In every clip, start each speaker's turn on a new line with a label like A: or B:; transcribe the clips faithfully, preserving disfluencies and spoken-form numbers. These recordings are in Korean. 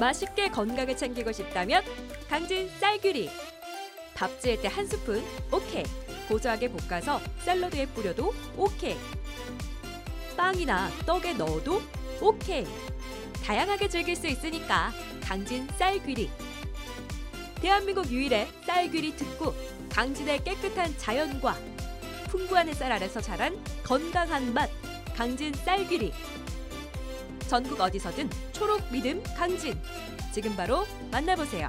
A: 맛있게 건강을 챙기고 싶다면 강진 쌀귀리. 밥 지을 때 한 스푼 오케이. 고소하게 볶아서 샐러드에 뿌려도 오케이. 빵이나 떡에 넣어도 오케이. 다양하게 즐길 수 있으니까 강진 쌀귀리. 대한민국 유일의 쌀귀리 특구, 강진의 깨끗한 자연과 풍부한 햇살 아래서 자란 건강한 맛, 강진 쌀귀리. 전국 어디서든 초록 믿음 강진. 지금 바로 만나보세요.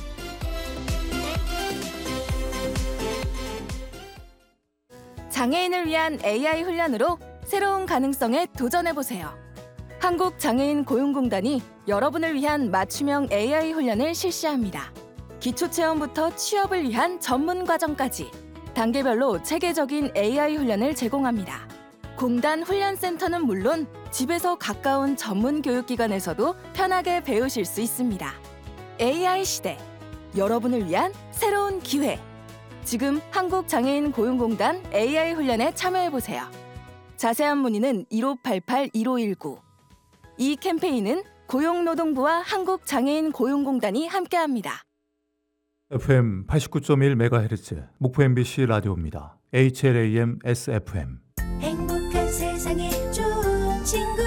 B: 장애인을 위한 에이아이 훈련으로 새로운 가능성에 도전해보세요. 한국장애인 고용공단이 여러분을 위한 맞춤형 에이아이 훈련을 실시합니다. 기초체험부터 취업을 위한 전문 과정까지 단계별로 체계적인 에이아이 훈련을 제공합니다. 공단 훈련센터는 물론 집에서 가까운 전문 교육기관에서도 편하게 배우실 수 있습니다. 에이아이 시대, 여러분을 위한 새로운 기회. 지금 한국장애인 고용공단 에이아이 훈련에 참여해보세요. 자세한 문의는 일오팔팔 일오일구. 이 캠페인은 고용노동부와 한국장애인 고용공단이 함께합니다.
C: 에프엠 팔십구 점 일 메가헤르츠 목포 엠비씨 라디오입니다. 에이치엘에이엠 에스에프엠.
D: 행복한 세상에 좋은 친구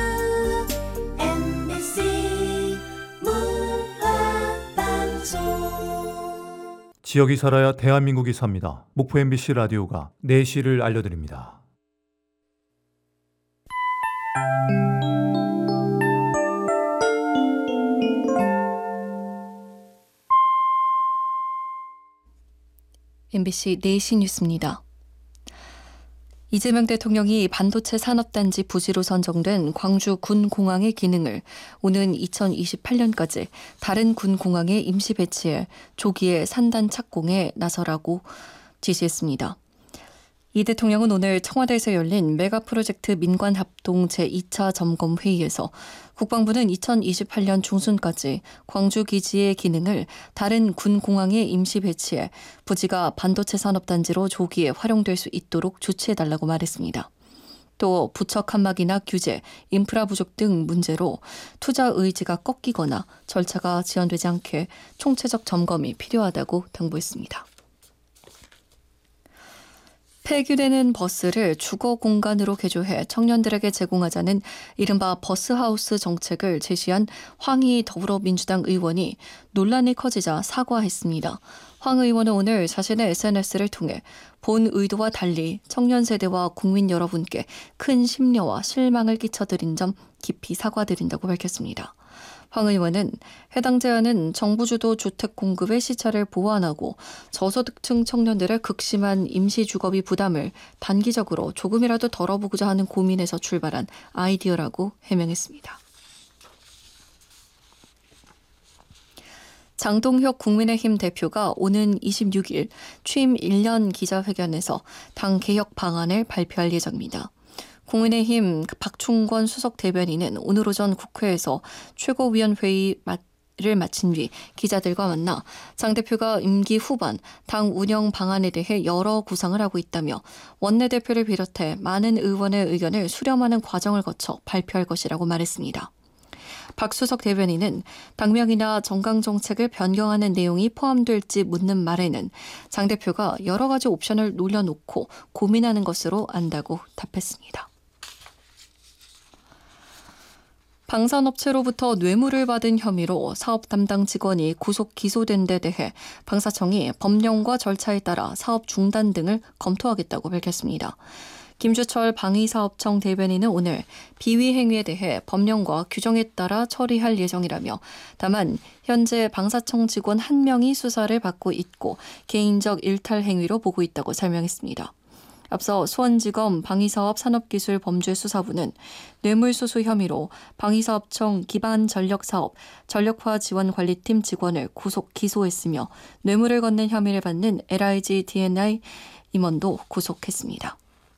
D: 엠비씨 문화방송.
C: 지역이 살아야 대한민국이 삽니다. 목포 엠비씨 라디오가 내시를 알려드립니다.
E: 엠비씨 네 시 뉴스입니다. 이재명 대통령이 반도체 산업단지 부지로 선정된 광주 군공항의 기능을 오는 이천이십팔 년까지 다른 군공항에 임시 배치해 조기에 산단 착공에 나서라고 지시했습니다. 이 대통령은 오늘 청와대에서 열린 메가프로젝트 민관합동 제이 차 점검 회의에서 국방부는 이천이십팔 년 중순까지 광주 기지의 기능을 다른 군공항에 임시 배치해 부지가 반도체 산업단지로 조기에 활용될 수 있도록 조치해달라고 말했습니다. 또 부처 칸막이나 규제, 인프라 부족 등 문제로 투자 의지가 꺾이거나 절차가 지연되지 않게 총체적 점검이 필요하다고 당부했습니다. 폐기되는 버스를 주거 공간으로 개조해 청년들에게 제공하자는 이른바 버스하우스 정책을 제시한 황희 더불어민주당 의원이 논란이 커지자 사과했습니다. 황 의원은 오늘 자신의 에스엔에스를 통해 본 의도와 달리 청년 세대와 국민 여러분께 큰 심려와 실망을 끼쳐드린 점 깊이 사과드린다고 밝혔습니다. 황 의원은 해당 제안은 정부 주도 주택 공급의 시차를 보완하고 저소득층 청년들의 극심한 임시주거비 부담을 단기적으로 조금이라도 덜어보고자 하는 고민에서 출발한 아이디어라고 해명했습니다. 장동혁 국민의힘 대표가 오는 이십육 일 취임 일 년 기자회견에서 당 개혁 방안을 발표할 예정입니다. 국민의힘 박충권 수석 대변인은 오늘 오전 국회에서 최고위원회의를 마친 뒤 기자들과 만나 장 대표가 임기 후반 당 운영 방안에 대해 여러 구상을 하고 있다며 원내대표를 비롯해 많은 의원의 의견을 수렴하는 과정을 거쳐 발표할 것이라고 말했습니다. 박 수석 대변인은 당명이나 정강정책을 변경하는 내용이 포함될지 묻는 말에는 장 대표가 여러 가지 옵션을 놀려놓고 고민하는 것으로 안다고 답했습니다. 방산업체로부터 뇌물을 받은 혐의로 사업 담당 직원이 구속 기소된 데 대해 방사청이 법령과 절차에 따라 사업 중단 등을 검토하겠다고 밝혔습니다. 김주철 방위사업청 대변인은 오늘 비위 행위에 대해 법령과 규정에 따라 처리할 예정이라며 다만 현재 방사청 직원 한 명이 수사를 받고 있고 개인적 일탈 행위로 보고 있다고 설명했습니다. 앞서 수원지검 방위사업산업기술범죄수사부는 뇌물수수 혐의로 방위사업청 기반전력사업 전력화지원관리팀 직원을 구속 기소했으며 뇌물을 건넨 혐의를 받는 엘아이지 디엔아이 임원도 구속했습니다.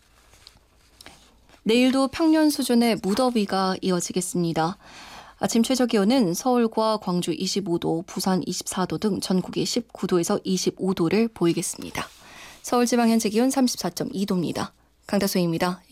E: 내일도 평년 수준의 무더위가 이어지겠습니다. 아침 최저기온은 서울과 광주 이십오 도, 부산 이십사 도 등 전국이 십구 도에서 이십오 도를 보이겠습니다. 서울지방 현재 기온 삼십사 점 이 도입니다. 강다솜입니다.